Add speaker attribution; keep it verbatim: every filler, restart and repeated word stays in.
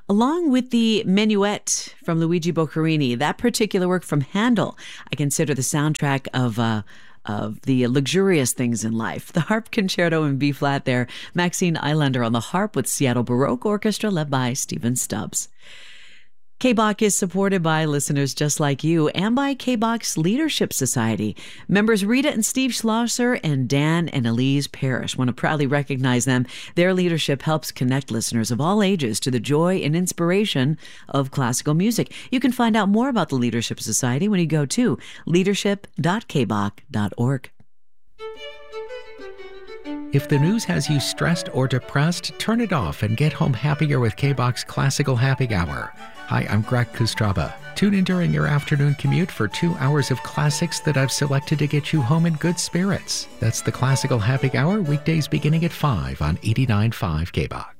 Speaker 1: along with the Menuet from Luigi Boccherini. That particular work from Handel, I consider the soundtrack of uh, of the luxurious things in life. The harp concerto in B flat there, Maxine Eilander on the harp with Seattle Baroque Orchestra led by Stephen Stubbs. K B O C is supported by listeners just like you and by K B O C's Leadership Society. Members Rita and Steve Schlosser and Dan and Elise Parrish want to proudly recognize them. Their leadership helps connect listeners of all ages to the joy and inspiration of classical music. You can find out more about the Leadership Society when you go to leadership dot k b o c dot org.
Speaker 2: If the news has you stressed or depressed, turn it off and get home happier with K B O C's Classical Happy Hour. Hi, I'm Greg Kustraba. Tune in during your afternoon commute for two hours of classics that I've selected to get you home in good spirits. That's the Classical Happy Hour, weekdays beginning at five on eighty-nine point five K B O C.